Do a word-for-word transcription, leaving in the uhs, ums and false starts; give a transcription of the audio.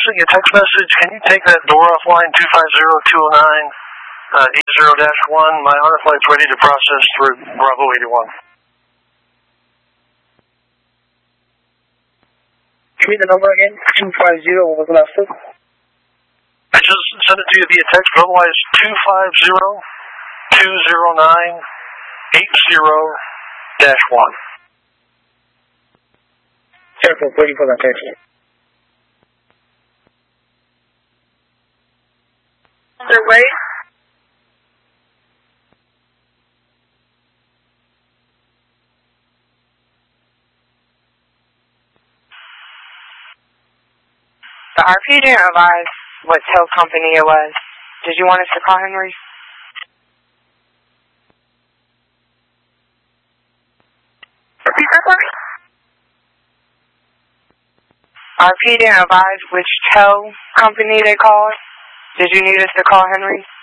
sent you a text message. Can you take that door offline two five zero two zero nine eight zero dash one? My honor flight's ready to process for Bravo eighty-one. Give me the number again. two five zero. What was the last one? I just sent it to you via text, but otherwise two five zero two zero nine eight zero dash one. Careful, waiting for that text. Their way. The R P didn't advise what tow company it was. Did you want us to call Henry? Repeat that for me. R P didn't advise which tow company they called. Did you need us to call Henry?